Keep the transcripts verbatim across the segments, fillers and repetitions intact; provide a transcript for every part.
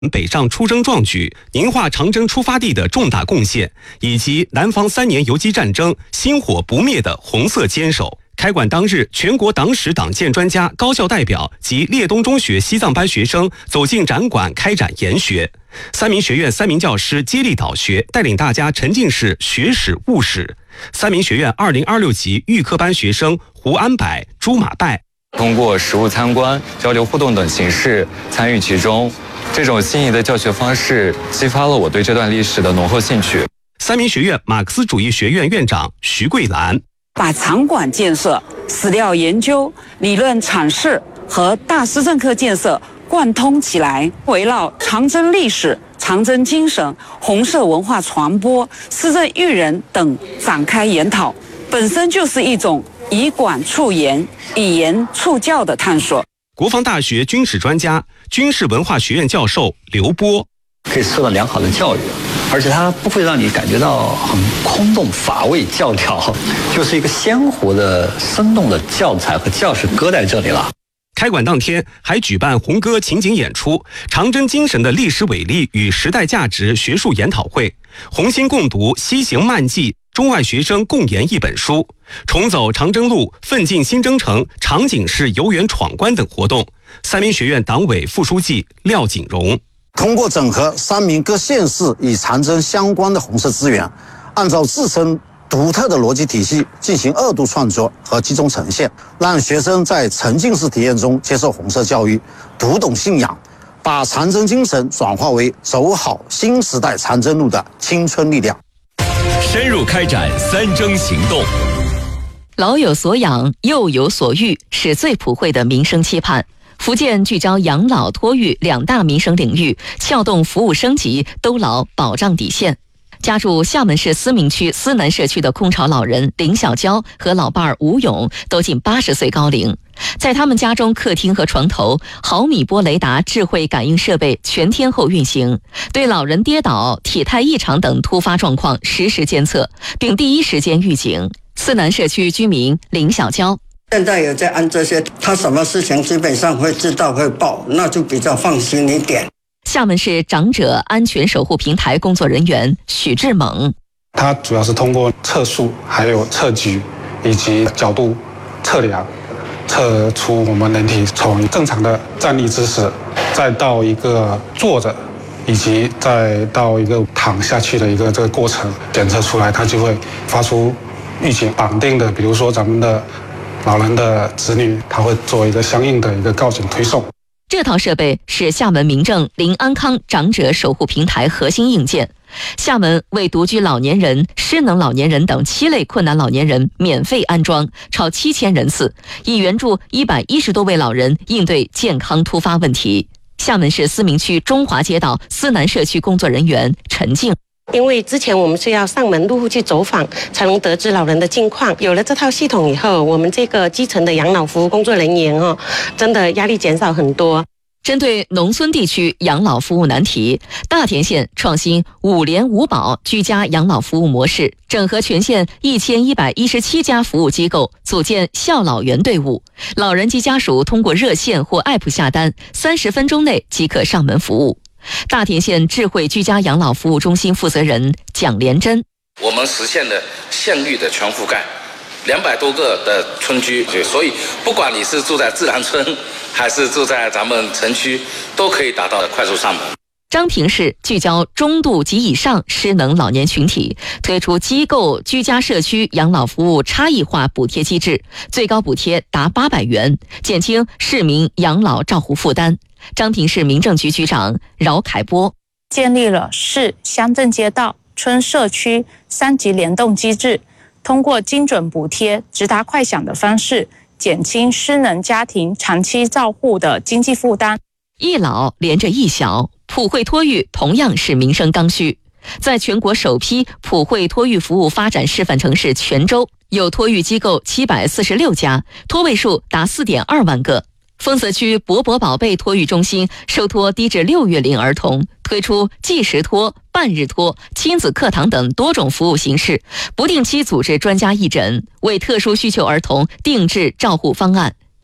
北上出征壮举、宁化长征出发地的重大贡献，以及南方三年游击战争星火不灭的红色坚守。开馆当日，全国党史党建专家、高校代表及列东中学西藏班学生走进展馆开展研学。三民学院三名教师接力导学，带领大家沉浸式学史悟史。三民学院二零二六级预科班学生胡安柏、朱马拜通过实物参观、交流互动等形式参与其中。这种新颖的教学方式激发了我对这段历史的浓厚兴趣。 三民学院马克思主义学院院长徐桂兰把场馆建设、史料研究、理论阐释和大师政课建设贯通起来，围绕长征历史、长征精神、红色文化传播、施政育人等展开研讨，本身就是一种以管促言、以言促教的探索。 国防大学军史专家、军事文化学院教授刘波可以受到良好的教育，而且它不会让你感觉到很空洞乏味教条，就是一个鲜活的生动的教材和教室搁在这里了。 开馆当天还举办红歌情景演出、长征精神的历史伟力与时代价值学术研讨会、红星共读西行漫记中外学生共研一本书、重走长征路、奋进新征程场景式游园闯关等活动。三民学院党委副书记廖景荣通过整合三民各县市与长征相关的红色资源，按照自身独特的逻辑体系进行二度创作和集中呈现，让学生在沉浸式体验中接受红色教育，读懂信仰，把长征精神转化为走好新时代长征路的青春力量。 深入开展三征行动。 老有所养，幼有所育，是最普惠的民生期盼。福建聚焦养老托育两大民生领域，撬动服务升级，兜牢保障底线。家住厦门市思明区思南社区的空巢老人林小娇和老伴儿吴勇都近八十岁高龄，在他们家中客厅和床头，毫米波雷达智慧感应设备全天候运行，对老人跌倒、体态异常等突发状况实时监测，并第一时间预警。思南社区居民林小娇现在有在按这些，他什么事情基本上会知道会报，那就比较放心一点。 厦门市长者安全守护平台工作人员许志猛， 它主要是通过测速、还有测距以及角度测量，测出我们人体从正常的站立姿势，再到一个坐着，以及再到一个躺下去的一个这个过程，检测出来，它就会发出预警绑定的，比如说咱们的老人的子女，他会做一个相应的一个告警推送。 这套设备是厦门民政林安康长者守护平台核心硬件。厦门为独居老年人、失能老年人等七类困难老年人免费安装超七千人次，已援助一百一十多位老人应对健康突发问题。厦门市思明区中华街道思南社区工作人员陈静。 因为之前我们是要上门入户去走访，才能得知老人的近况。有了这套系统以后，我们这个基层的养老服务工作人员哦，真的压力减少很多。 针对农村地区养老服务难题，大田县创新五联五保居家养老服务模式，整合全县一千一百一十七家服务机构，组建孝老员队伍。老人及家属通过热线或 A P P 下单，三十分钟内即可上门服务。大田县智慧居家养老服务中心负责人蒋连珍， 我们实现了县域的全覆盖，两百多个的村居，所以不管你是住在自然村还是住在咱们城区，都可以达到快速上门。 彰平市聚焦中度及以上失能老年群体，推出机构居家社区养老服务差异化补贴机制，最高补贴达八百元，减轻市民养老照护负担。彰平市民政局局长饶凯波建立了市、乡镇街道、村社区三级联动机制，通过精准补贴、直达快响的方式，减轻失能家庭长期照护的经济负担。 一老连着一小，普惠托育同样是民生刚需。在全国首批普惠托育服务发展示范城市泉州，有托育机构七百四十六家，托位数达 四点二万个。丰泽区博博宝贝托育中心收托低至六月龄儿童，推出计时托、半日托、亲子课堂等多种服务形式，不定期组织专家义诊，为特殊需求儿童定制照护方案。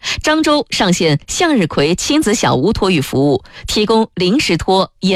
漳州上线向日葵亲子小屋托育服务，提供临时托